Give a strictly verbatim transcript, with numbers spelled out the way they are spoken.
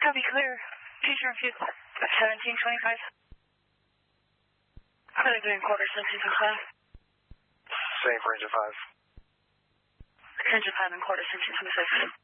Copy, clear. Future and fuse. seventeen twenty-five. Clear doing quarter seventeen twenty-five. Same for engine five. Engine five and quarter seventeen twenty-five.